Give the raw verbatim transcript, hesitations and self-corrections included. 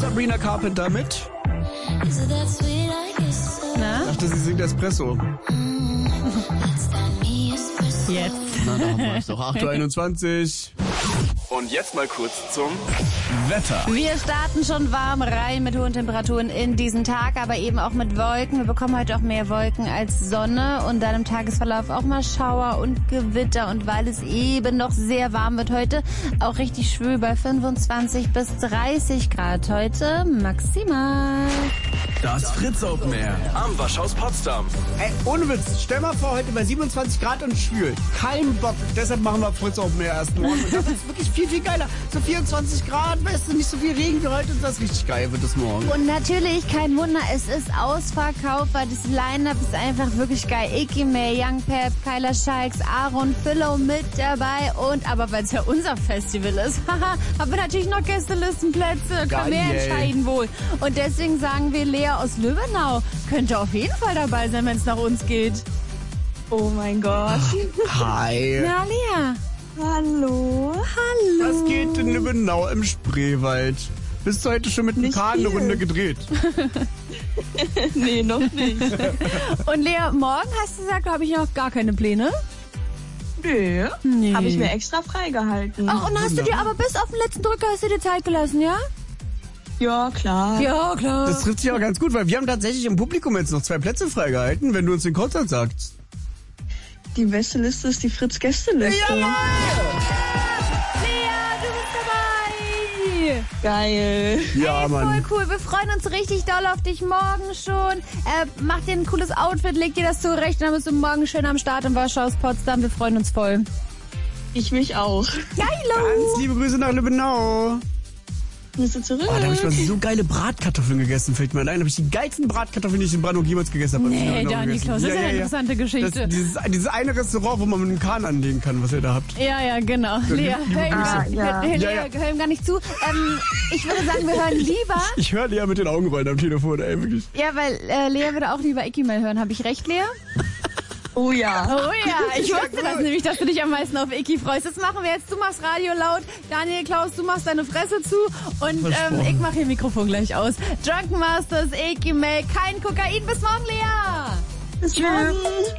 Sabrina Carpenter mit. Na? Ich dachte, sie singt Espresso. Jetzt. Na, da haben wir es doch. acht Uhr einundzwanzig. Und jetzt mal kurz zum Wetter. Wir starten schon warm rein mit hohen Temperaturen in diesen Tag, aber eben auch mit Wolken. Wir bekommen heute auch mehr Wolken als Sonne und dann im Tagesverlauf auch mal Schauer und Gewitter. Und weil es eben noch sehr warm wird heute, auch richtig schwül bei fünfundzwanzig bis dreißig Grad heute maximal. Das Fritz Open Air am Waschhaus Potsdam. Ey, ohne Witz, stell mal vor, heute bei siebenundzwanzig Grad und schwül. Kein Bock. Deshalb machen wir Fritz Open Air erst morgen. Und das ist wirklich viel, viel geiler. So vierundzwanzig Grad, weißt du, nicht so viel Regen wie heute. Und das ist richtig geil, wird es morgen. Und natürlich, kein Wunder, es ist ausverkauft, weil das Line-Up ist einfach wirklich geil. Icky May, Young Pep, Kyla Scheiks, Aaron Philo mit dabei. Und, aber weil es ja unser Festival ist, haha, haben wir natürlich noch Gästelistenplätze. Können wir entscheiden wohl. Und deswegen sagen wir, Lea aus Löwenau könnte auf jeden Fall dabei sein, wenn es nach uns geht. Oh mein Gott. Hi. Na, Lea. Hallo. Hallo. Was geht in Lübbenau im Spreewald? Bist du heute schon mit dem Nicht Kahn eine viel. Runde gedreht? Nee, noch nicht. Und Lea, morgen hast du gesagt, habe ich noch gar keine Pläne? Nö. Nee. Habe ich mir extra freigehalten. Ach, und hast du dir aber bis auf den letzten Drücker hast du dir Zeit gelassen, ja? Ja, klar. Ja, klar. Das trifft sich aber ganz gut, weil wir haben tatsächlich im Publikum jetzt noch zwei Plätze freigehalten, wenn du uns den Konzert sagst. Die beste Liste ist die Fritz-Gästeliste. Lea, du bist dabei. Geil. Ja, Hey, Mann. voll cool. Wir freuen uns richtig doll auf dich morgen schon. Äh, mach dir ein cooles Outfit, leg dir das zurecht und dann bist du morgen schön am Start im Waschhaus Potsdam. Wir freuen uns voll. Ich mich auch. Geilo. Ganz liebe Grüße nach Lübbenau. Bist du zurück? Oh, da habe ich mal so geile Bratkartoffeln gegessen, fällt mir ein. Da habe ich die geilsten Bratkartoffeln, die ich in Brandenburg jemals gegessen habe. Nee, Dani Klaus, das ist eine interessante Geschichte. Das, dieses, dieses eine Restaurant, wo man mit einem Kahn anlegen kann, was ihr da habt. Ja, ja, genau. Lea, hör ihm, Ah, gar- ja. hör, hör, Ja, Lea, ja. hör ihm gar nicht zu. Ähm, ich würde sagen, wir hören lieber... Ich höre Lea mit den Augenrollen am Telefon, ey, wirklich. Ja, weil äh, Lea würde auch lieber Icky Mail hören. Habe ich recht, Lea? Oh ja. Oh ja, ich wusste das nämlich, dass du dich am meisten auf Icky freust. Das machen wir jetzt. Du machst Radio laut, Daniel Klaus, du machst deine Fresse zu und ähm, ich mache hier Mikrofon gleich aus. Drunken Masters, Icky Mail, kein Kokain. Bis morgen, Lea! Bis morgen.